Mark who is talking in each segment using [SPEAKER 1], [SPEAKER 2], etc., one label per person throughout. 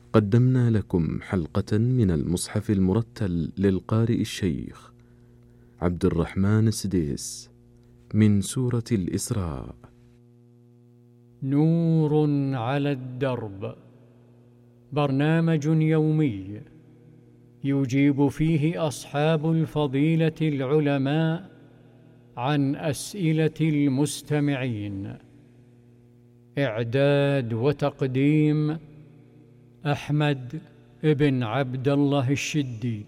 [SPEAKER 1] قدمنا لكم حلقة من المصحف المرتل للقارئ الشيخ عبد الرحمن السديس من سورة الإسراء.
[SPEAKER 2] نور على الدرب، برنامج يومي يجيب فيه أصحاب الفضيلة العلماء عن أسئلة المستمعين. إعداد وتقديم أحمد بن عبد الله الشدي.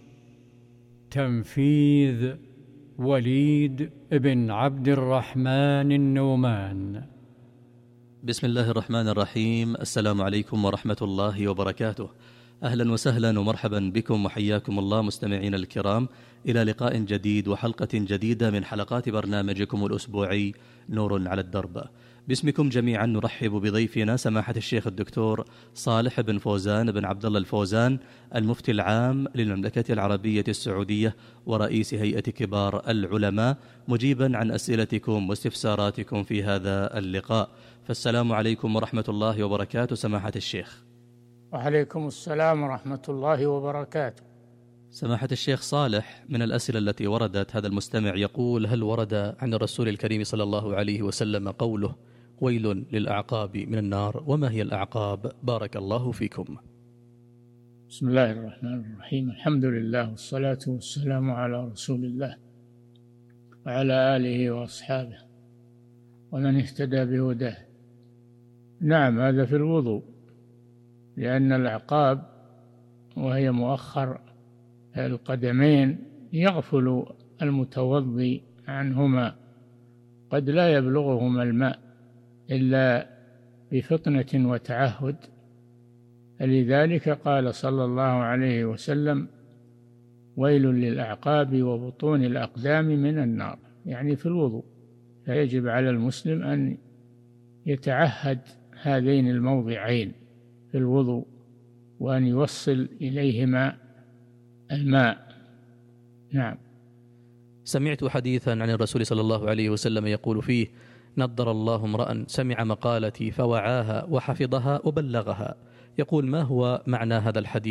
[SPEAKER 2] تنفيذ وليد بن عبد الرحمن النومان.
[SPEAKER 3] بسم الله الرحمن الرحيم. السلام عليكم ورحمة الله وبركاته. أهلا وسهلا ومرحبا بكم وحياكم الله مستمعين الكرام إلى لقاء جديد وحلقة جديدة من حلقات برنامجكم الأسبوعي نور على الدرب. باسمكم جميعا نرحب بضيفنا سماحة الشيخ الدكتور صالح بن فوزان بن عبد الله الفوزان، المفتي العام للمملكة العربية السعودية ورئيس هيئة كبار العلماء، مجيبا عن أسئلتكم واستفساراتكم في هذا اللقاء. فالسلام عليكم ورحمة الله وبركاته سماحة الشيخ.
[SPEAKER 4] وعليكم السلام ورحمة الله وبركاته.
[SPEAKER 3] سماحة الشيخ صالح، من الأسئلة التي وردت هذا المستمع يقول: هل ورد عن الرسول الكريم صلى الله عليه وسلم قوله ويل للأعقاب من النار؟ وما هي الأعقاب؟ بارك الله فيكم.
[SPEAKER 4] بسم الله الرحمن الرحيم. الحمد لله والصلاة والسلام على رسول الله وعلى آله وأصحابه ومن اهتدى بهداه. نعم، هذا في الوضوء، لأن الأعقاب وهي مؤخر القدمين يغفل المتوضي عنهما، قد لا يبلغهما الماء إلا بفطنة وتعهد، فلذلك قال صلى الله عليه وسلم: ويل للأعقاب وبطون الأقدام من النار، يعني في الوضوء. فيجب على المسلم أن يتعهد هذين الموضعين في الوضوء وأن يوصل إليهما الماء. نعم.
[SPEAKER 3] سمعت حديثا عن الرسول صلى الله عليه وسلم يقول فيه: نضر الله امرأ سمع مقالتي فوعاها وحفظها وبلغها. يقول: ما هو معنى هذا الحديث